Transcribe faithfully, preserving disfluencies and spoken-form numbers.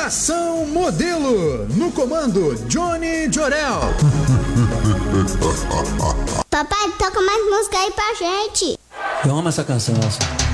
Nação Modelo, no comando Johnny Jorel. Papai, toca mais música aí pra gente. Eu amo essa canção, nossa.